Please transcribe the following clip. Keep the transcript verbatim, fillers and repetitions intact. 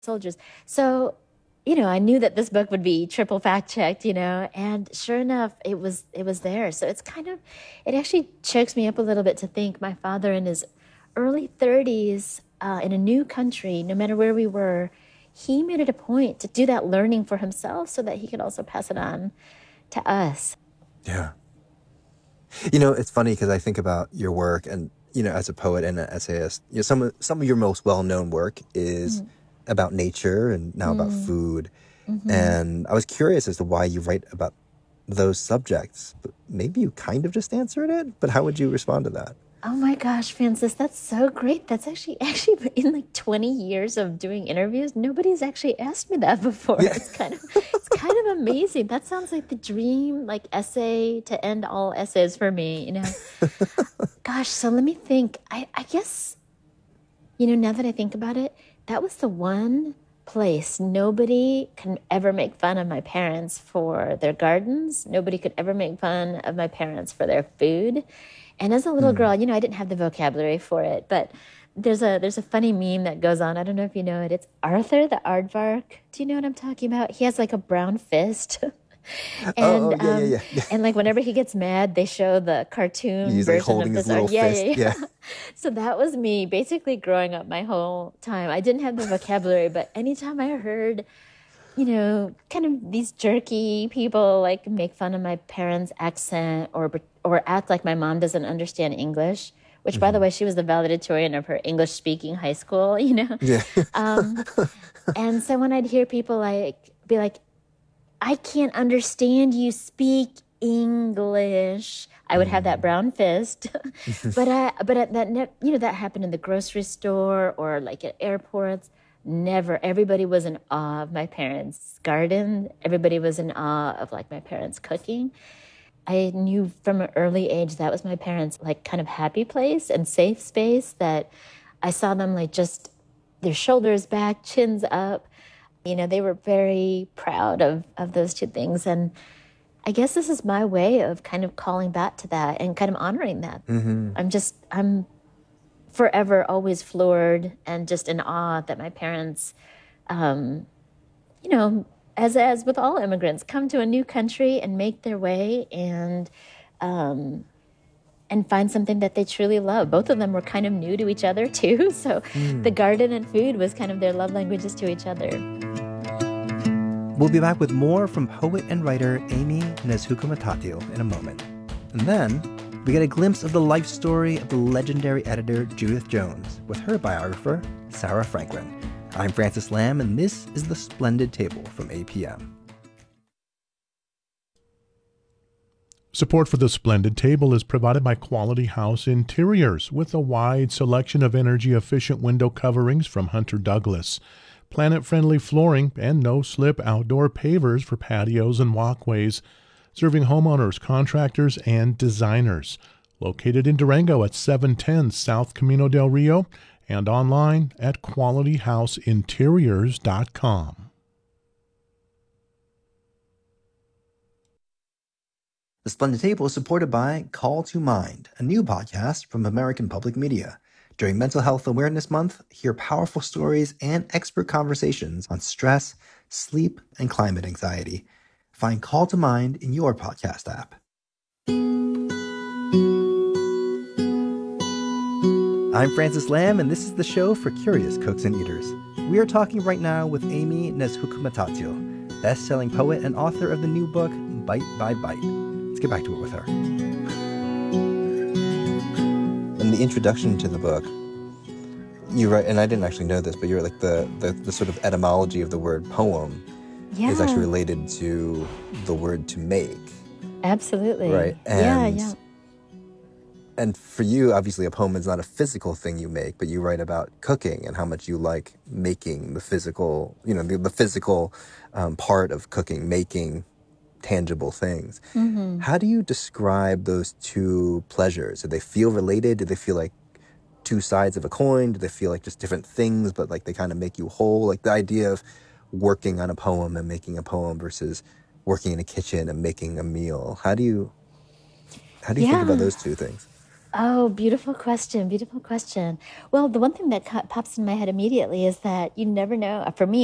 soldiers. So, you know, I knew that this book would be triple fact checked, you know, and sure enough, it was it was there. So it's kind of, it actually chokes me up a little bit to think my father in his early thirties uh, in a new country, no matter where we were, he made it a point to do that learning for himself so that he could also pass it on to us. Yeah. You know, it's funny because I think about your work and, you know, as a poet and an essayist, you know, some of, some of your most well-known work is mm. about nature and now mm. about food. Mm-hmm. And I was curious as to why you write about those subjects. But maybe you kind of just answered it, but how would you respond to that? Oh my gosh, Francis, that's so great. That's actually, actually in like twenty years of doing interviews, nobody's actually asked me that before. Yeah. It's kind of, it's kind of amazing. That sounds like the dream, like essay to end all essays for me, you know? Gosh, so let me think. I, I guess, you know, now that I think about it, that was the one place nobody can ever make fun of my parents for their gardens. Nobody could ever make fun of my parents for their food. And as a little mm. girl, you know, I didn't have the vocabulary for it, but there's a there's a funny meme that goes on. I don't know if you know it. It's Arthur the Aardvark. Do you know what I'm talking about? He has like a brown fist. and oh, oh, yeah, um, yeah, yeah. and like whenever he gets mad, they show the cartoon He's version like of this. Little yeah, fist. yeah, yeah, yeah. So that was me basically growing up my whole time. I didn't have the vocabulary, but anytime I heard, you know, kind of these jerky people like make fun of my parents' accent or or act like my mom doesn't understand English, which, mm-hmm. by the way, she was the valedictorian of her English-speaking high school, you know? Yeah. um, and so when I'd hear people like be like, I can't understand you speak English, I would have that brown fist. but I, but at that, you know, that happened in the grocery store or like at airports. Never. Everybody was in awe of my parents' garden. Everybody was in awe of like my parents' cooking. I knew from an early age that was my parents' like kind of happy place and safe space, that I saw them like just their shoulders back, chins up. You know, they were very proud of, of those two things. And I guess this is my way of kind of calling back to that and kind of honoring that. Mm-hmm. I'm just, I'm forever always floored and just in awe that my parents, um, you know, as as with all immigrants, come to a new country and make their way and um, and find something that they truly love. Both of them were kind of new to each other too, so mm. the garden and food was kind of their love languages to each other. We'll be back with more from poet and writer Amy Nezhukumatathil in a moment. And then we get a glimpse of the life story of the legendary editor Judith Jones with her biographer, Sarah Franklin. I'm Francis Lam, and this is The Splendid Table from A P M. Support for The Splendid Table is provided by Quality House Interiors, with a wide selection of energy-efficient window coverings from Hunter Douglas, planet-friendly flooring, and no-slip outdoor pavers for patios and walkways, serving homeowners, contractors, and designers. Located in Durango at seven ten South Camino del Rio and online at quality house interiors dot com. The Splendid Table is supported by Call to Mind, a new podcast from American Public Media. During Mental Health Awareness Month, hear powerful stories and expert conversations on stress, sleep, and climate anxiety. Find Call to Mind in your podcast app. I'm Francis Lam, and this is the show for curious cooks and eaters. We are talking right now with Amy Nezhukumatathil, best-selling poet and author of the new book, Bite by Bite. Let's get back to it with her. In the introduction to the book, you write, and I didn't actually know this, but you're like the, the, the sort of etymology of the word poem yeah. is actually related to the word to make. Absolutely. Right? And, yeah, yeah. And for you, obviously, a poem is not a physical thing you make, but you write about cooking and how much you like making the physical, you know, the, the physical um, part of cooking, making tangible things. Mm-hmm. How do you describe those two pleasures? Do they feel related? Do they feel like two sides of a coin? Do they feel like just different things, but like they kind of make you whole? Like the idea of working on a poem and making a poem versus working in a kitchen and making a meal. How do you, how do you yeah. think about those two things? Oh, beautiful question. Beautiful question. Well, the one thing that co- pops in my head immediately is that you never know. For me,